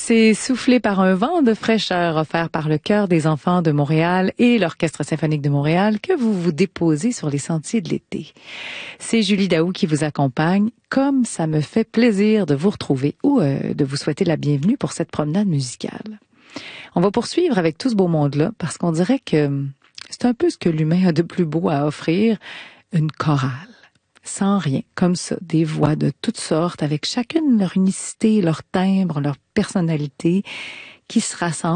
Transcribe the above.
C'est soufflé par un vent de fraîcheur offert par le Chœur des enfants de Montréal et l'Orchestre symphonique de Montréal que vous vous déposez sur les sentiers de l'été. C'est Julie Daou qui vous accompagne, comme ça me fait plaisir de vous retrouver ou de vous souhaiter la bienvenue pour cette promenade musicale. On va poursuivre avec tout ce beau monde-là parce qu'on dirait que c'est un peu ce que l'humain a de plus beau à offrir, une chorale. Sans rien, comme ça, des voix de toutes sortes, avec chacune leur unicité, leur timbre, leur personnalité, qui se rassemblent